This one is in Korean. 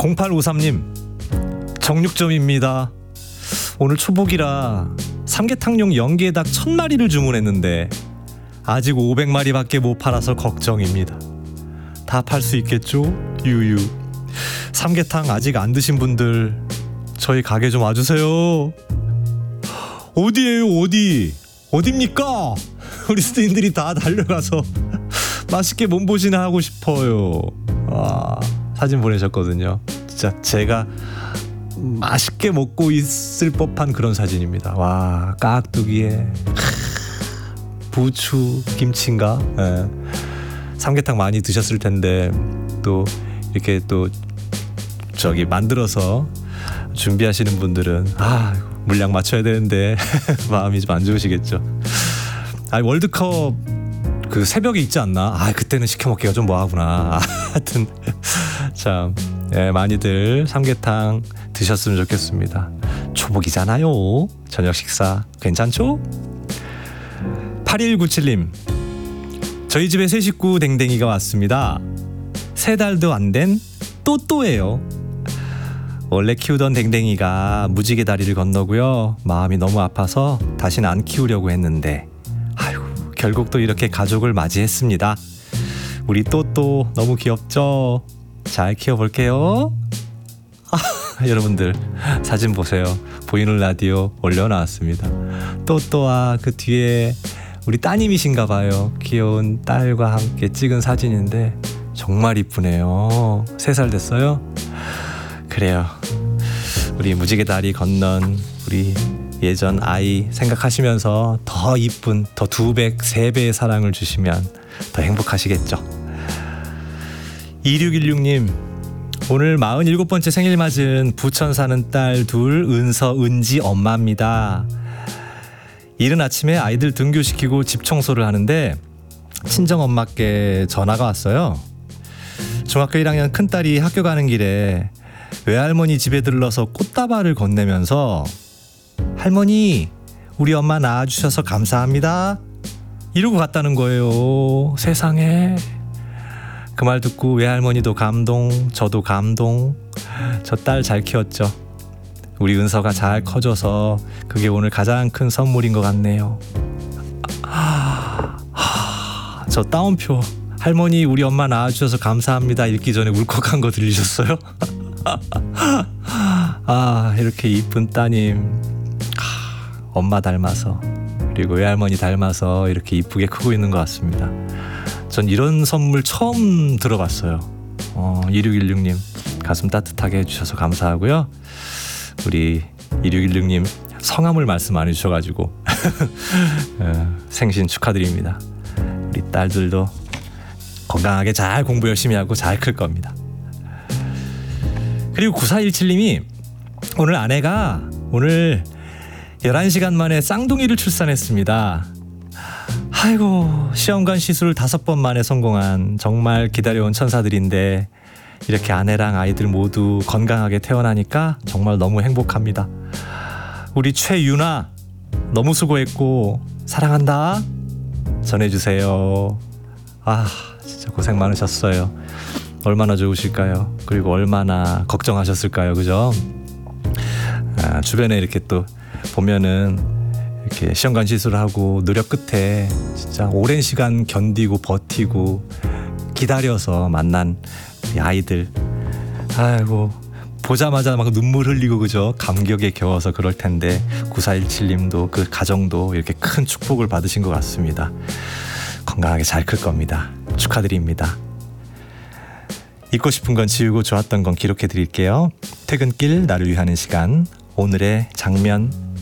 0853님, 정육점입니다. 오늘 초복이라 삼계탕용 연계닭 1000마리를 주문했는데 아직 500마리밖에 못 팔아서 걱정입니다. 다 팔 수 있겠죠? 유유. 삼계탕 아직 안 드신 분들 저희 가게 좀 와주세요. 어디에요? 어디입니까? 우리 스태프들이 다 달려가서 맛있게 몸보신을 하고 싶어요. 사진 보내셨거든요. 진짜 제가 맛있게 먹고 있을 법한 그런 사진입니다. 와, 깍두기에 부추 김치인가? 네. 삼계탕 많이 드셨을 텐데 또 이렇게 또 저기 만들어서 준비하시는 분들은 물량 맞춰야 되는데 마음이 좀 안 좋으시겠죠. 월드컵 그 새벽에 있지 않나? 그때는 시켜 먹기가 좀 뭐하구나. 하여튼 참 많이들 삼계탕 드셨으면 좋겠습니다. 초복이잖아요. 저녁 식사 괜찮죠? 8197님, 저희 집에 새 식구 댕댕이가 왔습니다. 3달도 안 된 또또예요. 원래 키우던 댕댕이가 무지개 다리를 건너고요. 마음이 너무 아파서 다시는 안 키우려고 했는데 결국 또 이렇게 가족을 맞이했습니다. 우리 또또 너무 귀엽죠? 잘 키워볼게요. 여러분들 사진 보세요. 보이는 라디오 올려놨습니다. 또또와 그 뒤에 우리 따님이신가 봐요. 귀여운 딸과 함께 찍은 사진인데 정말 이쁘네요. 3살 됐어요? 그래요. 우리 무지개 다리 건넌 우리 예전 아이 생각하시면서 더 이쁜, 더 2배, 3배의 사랑을 주시면 더 행복하시겠죠. 2616님, 오늘 47번째 생일 맞은 부천 사는 딸 둘, 은서, 은지 엄마입니다. 이른 아침에 아이들 등교시키고 집 청소를 하는데 친정엄마께 전화가 왔어요. 중학교 1학년 큰딸이 학교 가는 길에 외할머니 집에 들러서 꽃다발을 건네면서 할머니, 우리 엄마 낳아주셔서 감사합니다 이러고 갔다는 거예요. 세상에. 그 말 듣고 외할머니도 감동, 저도 감동. 저 딸 잘 키웠죠. 우리 은서가 잘 커져서 그게 오늘 가장 큰 선물인 것 같네요. 저 따옴표, 할머니 우리 엄마 낳아주셔서 감사합니다 읽기 전에 울컥한 거 들리셨어요? 이렇게 이쁜 따님, 엄마 닮아서 그리고 외할머니 닮아서 이렇게 이쁘게 크고 있는 것 같습니다. 전 이런 선물 처음 들어봤어요. 2616님 가슴 따뜻하게 해주셔서 감사하고요. 우리 2616님 성함을 말씀 안 해주셔가지고 생신 축하드립니다. 우리 딸들도 건강하게 잘 공부 열심히 하고 잘 클 겁니다. 그리고 9417님이 오늘 아내가 오늘 11시간 만에 쌍둥이를 출산했습니다. 아이고, 시험관 시술 5번 만에 성공한 정말 기다려온 천사들인데 이렇게 아내랑 아이들 모두 건강하게 태어나니까 정말 너무 행복합니다. 우리 최유나 너무 수고했고 사랑한다 전해주세요. 진짜 고생 많으셨어요. 얼마나 좋으실까요? 그리고 얼마나 걱정하셨을까요? 그죠? 주변에 이렇게 또 보면은 이렇게 시험관 시술하고 노력 끝에 진짜 오랜 시간 견디고 버티고 기다려서 만난 우리 아이들, 아이고 보자마자 막 눈물 흘리고 그죠? 감격에 겨워서 그럴 텐데 9417님도 그 가정도 이렇게 큰 축복을 받으신 것 같습니다. 건강하게 잘 클 겁니다. 축하드립니다. 잊고 싶은 건 지우고 좋았던 건 기록해 드릴게요. 퇴근길 나를 위하는 시간, 오늘의 장면